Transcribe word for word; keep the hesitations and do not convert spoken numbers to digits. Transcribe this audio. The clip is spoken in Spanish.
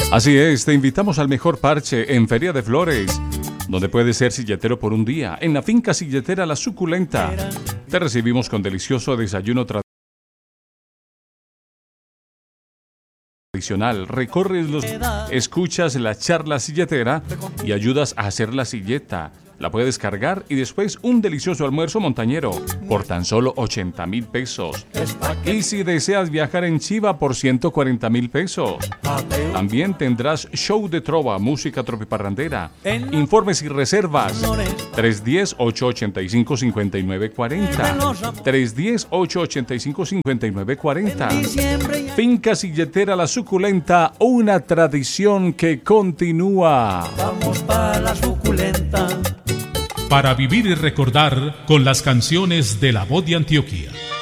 Así es, te invitamos al mejor parche en Feria de Flores, donde puedes ser silletero por un día, en la finca silletera La Suculenta. Te recibimos con delicioso desayuno tradicional. Recorres los... escuchas la charla silletera y ayudas a hacer la silleta. La puedes cargar y después un delicioso almuerzo montañero por tan solo ochenta mil pesos. Y si deseas viajar en chiva por ciento cuarenta mil pesos. También tendrás show de trova, música tropiparrandera. Informes y reservas tres uno cero, ocho ocho cinco, cinco nueve cuatro cero. tres uno cero, ocho ocho cinco, cinco nueve cuatro cero. Finca Silletera La Suculenta, una tradición que continúa. Vamos para La Suculenta. Para vivir y recordar con las canciones de La Voz de Antioquia.